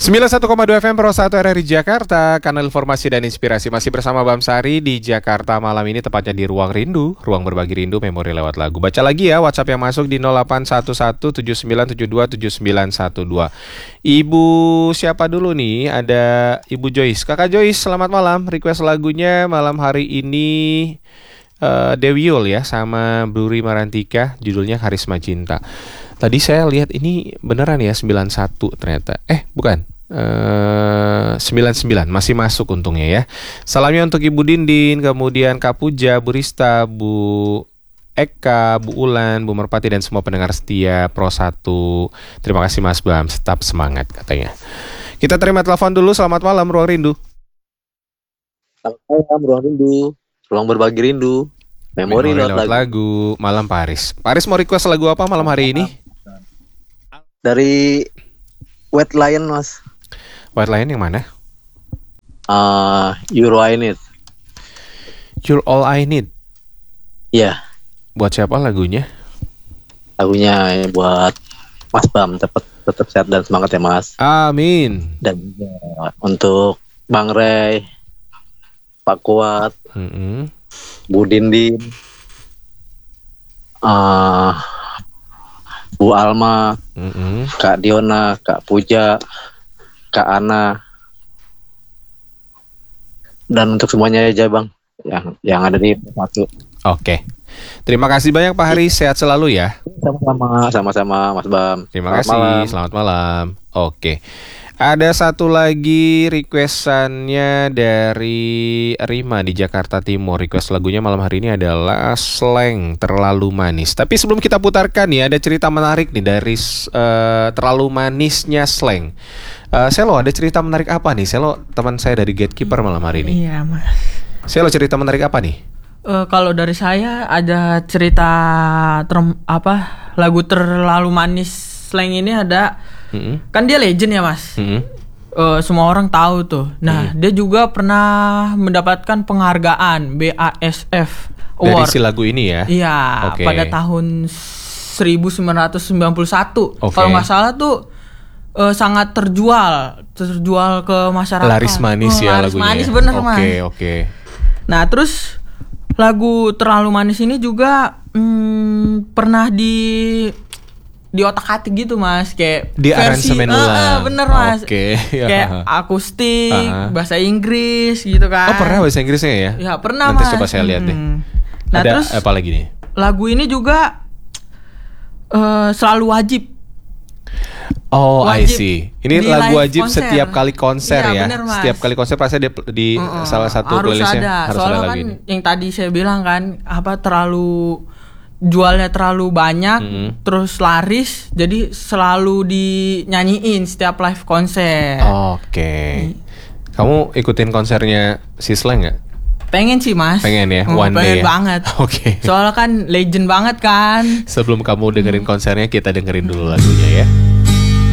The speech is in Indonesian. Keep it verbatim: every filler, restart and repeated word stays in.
sembilan puluh satu koma dua F M Pro satu R R I Jakarta, kanal informasi dan inspirasi. Masih bersama Bam Sari di Jakarta malam ini, tepatnya di Ruang Rindu, ruang berbagi rindu, memori lewat lagu. Baca lagi ya WhatsApp yang masuk di nol delapan satu satu tujuh sembilan tujuh dua tujuh sembilan satu dua. Ibu siapa dulu nih? Ada Ibu Joyce. Kakak Joyce, selamat malam. Request lagunya malam hari ini uh, Dewi Yul ya, sama Bruri Marantika, judulnya Karisma Cinta. Tadi saya lihat ini beneran ya sembilan puluh satu ternyata. Eh bukan uh, sembilan puluh sembilan, masih masuk untungnya ya. Salamnya untuk Ibu Dindin, kemudian Kak Puja, Bu Rista, Bu Eka, Bu Ulan, Bu Merpati, dan semua pendengar setia Pro satu. Terima kasih Mas Bam, tetap semangat katanya. Kita terima telepon dulu. Selamat malam Ruang Rindu. Selamat malam Ruang Rindu, ruang berbagi rindu, memori, memori lewat, lewat lagu. lagu. Malam Paris. Paris mau request lagu apa malam hari ini? Dari White Lion, Mas. White Lion yang mana? Uh, You're All I Need. You're All I Need. Iya. Yeah. Buat siapa lagunya? Lagunya buat Mas Bam, tetap tetap sehat dan semangat ya Mas. Amin. Dan juga untuk Bang Ray, Pak Kuat, mm-hmm. Bu Dindin, uh, Bu Alma, mm-hmm. Kak Diona, Kak Puja, Kak Ana, dan untuk semuanya aja Bang yang yang ada di satu. Oke, terima kasih banyak Pak Haris, sehat selalu ya. Sama-sama, sama-sama Mas Bam. Terima selamat kasih, malam. Selamat malam. Oke, ada satu lagi requestannya dari Rima di Jakarta Timur. Request lagunya malam hari ini adalah Slang, Terlalu Manis. Tapi sebelum kita putarkan nih, ada cerita menarik nih dari uh, Terlalu Manisnya Slang. uh, Selo, ada cerita menarik apa nih? Selo, teman saya dari Gatekeeper malam hari ini. Iya Mas. Selo, cerita menarik apa nih? Uh, kalau dari saya ada cerita ter- apa lagu Terlalu Manis Slang ini ada. Mm-hmm. Kan dia legend ya Mas. Mm-hmm. uh, Semua orang tahu tuh. Nah mm-hmm. dia juga pernah mendapatkan penghargaan B A S F Award dari si lagu ini ya. Iya, okay. Pada tahun seribu sembilan ratus sembilan puluh satu, okay. Kalau nggak salah tuh uh, sangat terjual Terjual ke masyarakat. Laris manis oh, ya laris lagunya. Laris manis bener okay, Mas. Oke oke. Nah terus lagu Terlalu Manis ini juga hmm, pernah di di otak-atik gitu Mas, kayak di versi aransemen uh, ulang. Uh, bener Mas. Oke. Okay. Kayak akustik, uh-huh. bahasa Inggris gitu kan. Oh pernah bahasa Inggrisnya ya? Ya pernah Nanti Mas. Nanti coba saya lihat deh. Hmm. Nah ada terus apa lagi nih? Lagu ini juga uh, selalu wajib. Oh, wajib I see. Ini lagu wajib konser. Setiap kali konser ya. ya. Bener, setiap kali konser pasti di, di uh-uh. salah satu harus playlistnya ada. Harus Soalnya ada kan lagi ini. Yang tadi saya bilang kan apa terlalu jualnya terlalu banyak, mm-hmm. terus laris, jadi selalu dinyanyiin setiap live konser. Oke. Okay. Kamu ikutin konsernya si Slang nggak? Pengen sih Mas. Pengen ya, hmm, one pengen day. banget. Oke. Okay. Soalnya kan legend banget kan. Sebelum kamu dengerin konsernya, kita dengerin dulu lagunya ya.